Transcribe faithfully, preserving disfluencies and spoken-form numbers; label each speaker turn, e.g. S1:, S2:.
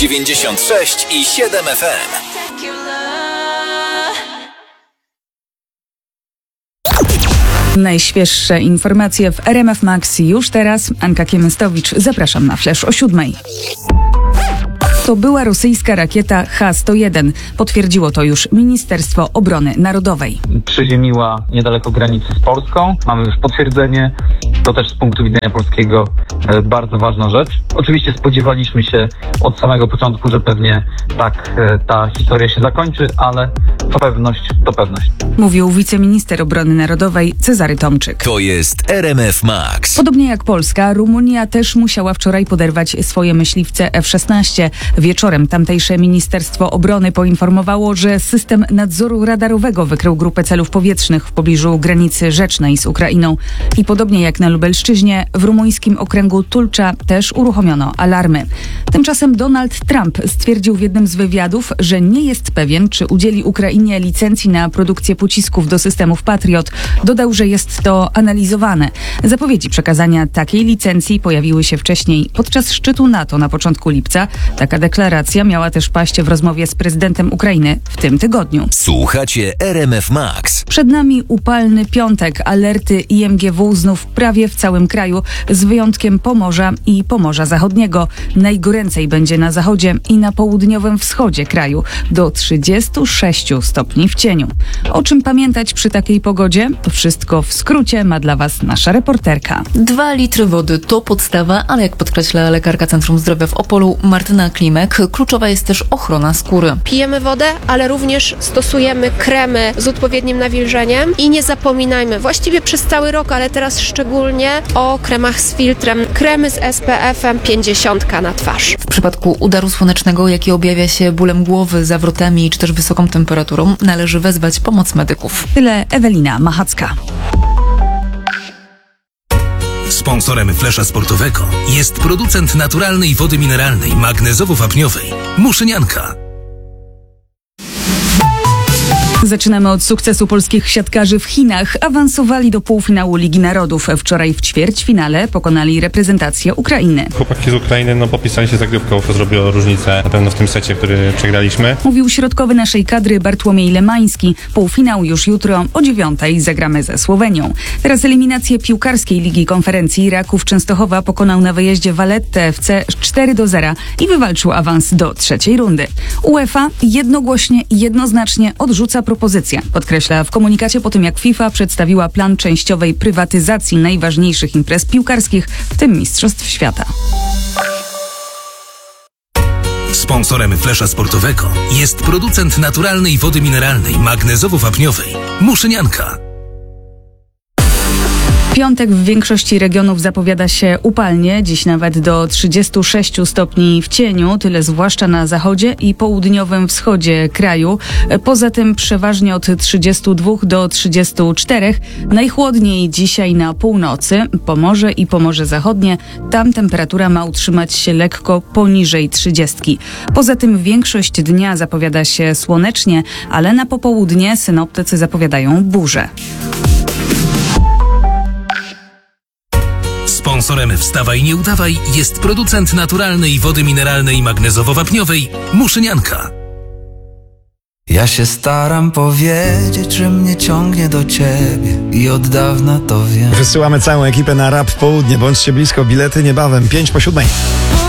S1: dziewięćdziesiąt sześć i siedem F M.
S2: Najświeższe informacje w R M F Max już teraz. Anka Kiemystowicz, zapraszam na flash o siódmej. To była rosyjska rakieta H sto jeden. Potwierdziło to już Ministerstwo Obrony Narodowej.
S3: Przyziemiła niedaleko granicy z Polską. Mamy już potwierdzenie. To też z punktu widzenia polskiego e, bardzo ważna rzecz. Oczywiście spodziewaliśmy się od samego początku, że pewnie tak e, ta historia się zakończy, ale to pewność, to pewność.
S2: Mówił wiceminister obrony narodowej Cezary Tomczyk.
S1: To jest R M F Max.
S2: Podobnie jak Polska, Rumunia też musiała wczoraj poderwać swoje myśliwce F szesnaście. Wieczorem tamtejsze Ministerstwo Obrony poinformowało, że system nadzoru radarowego wykrył grupę celów powietrznych w pobliżu granicy rzecznej z Ukrainą. I podobnie jak na Lubelszczyźnie, w rumuńskim okręgu Tulcza też uruchomiono alarmy. Tymczasem Donald Trump stwierdził w jednym z wywiadów, że nie jest pewien, czy udzieli Ukrainie licencji na produkcję pocisków do systemów Patriot. Dodał, że jest to analizowane. Zapowiedzi przekazania takiej licencji pojawiły się wcześniej podczas szczytu NATO na początku lipca. Taka deklaracja miała też paść w rozmowie z prezydentem Ukrainy w tym tygodniu.
S1: Słuchacie R M F Max.
S2: Przed nami upalny piątek. Alerty I M G W znów prawie w całym kraju, z wyjątkiem Pomorza i Pomorza Zachodniego. Najgoręcej będzie na zachodzie i na południowym wschodzie kraju, do trzydziestu sześciu stopni w cieniu. O czym pamiętać przy takiej pogodzie? To wszystko w skrócie ma dla Was nasza reporterka.
S4: Dwa litry wody to podstawa, ale jak podkreśla lekarka Centrum Zdrowia w Opolu Martyna Klimek, kluczowa jest też ochrona skóry.
S5: Pijemy wodę, ale również stosujemy kremy z odpowiednim nawilżeniem i nie zapominajmy, właściwie przez cały rok, ale teraz szczególnie o kremach z filtrem, kremy z S P F-em pięćdziesiąt na twarz.
S4: W przypadku udaru słonecznego, jaki objawia się bólem głowy, zawrotami czy też wysoką temperaturą, należy wezwać pomoc medyków.
S2: Tyle Ewelina Machacka.
S6: Sponsorem Flesza Sportowego jest producent naturalnej wody mineralnej magnezowo-wapniowej Muszynianka.
S2: Zaczynamy od sukcesu polskich siatkarzy w Chinach. Awansowali do półfinału Ligi Narodów. Wczoraj w ćwierćfinale pokonali reprezentację Ukrainy.
S7: Chłopaki z Ukrainy no, popisali się zagrywką, to zrobiło różnicę na pewno w tym secie, który przegraliśmy.
S2: Mówił środkowy naszej kadry Bartłomiej Lemański. Półfinał już jutro o dziewiątej zagramy ze Słowenią. Teraz eliminację piłkarskiej Ligi Konferencji. Raków Częstochowa pokonał na wyjeździe Vallettę F C cztery do zera i wywalczył awans do trzeciej rundy. UEFA jednogłośnie i jednoznacznie odrzuca propozycję. Podkreśla w komunikacie po tym, jak FIFA przedstawiła plan częściowej prywatyzacji najważniejszych imprez piłkarskich, w tym Mistrzostw Świata.
S6: Sponsorem Flesza Sportowego jest producent naturalnej wody mineralnej magnezowo-wapniowej Muszynianka.
S2: Piątek w większości regionów zapowiada się upalnie, dziś nawet do trzydziestu sześciu stopni w cieniu, tyle zwłaszcza na zachodzie i południowym wschodzie kraju. Poza tym przeważnie od trzydziestu dwóch do trzydziestu czterech. Najchłodniej dzisiaj na północy, Pomorze i Pomorze Zachodnie. Tam temperatura ma utrzymać się lekko poniżej trzydziestki. Poza tym większość dnia zapowiada się słonecznie, ale na popołudnie synoptycy zapowiadają burze.
S6: Sponsorem Wstawaj Nie Udawaj jest producent naturalnej wody mineralnej magnezowo-wapniowej Muszynianka.
S8: Ja się staram powiedzieć, że mnie ciągnie do ciebie i od dawna to wiem.
S9: Wysyłamy całą ekipę na Rap Południe. Bądźcie blisko, bilety niebawem, pięć po siódmej.